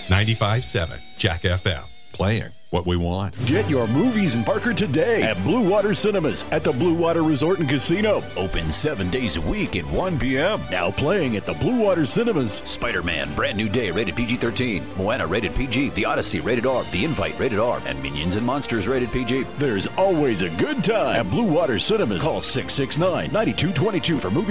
95.7 Jack FM. Playing what we want. Get your movies in Parker today at Blue Water Cinemas at the Blue Water Resort and Casino. Open 7 days a week at 1 p.m. Now playing at the Blue Water Cinemas. Spider-Man, Brand New Day, rated PG-13. Moana, rated PG. The Odyssey, rated R. The Invite, rated R. And Minions and Monsters, rated PG. There's always a good time at Blue Water Cinemas. Call 669-9222 for movie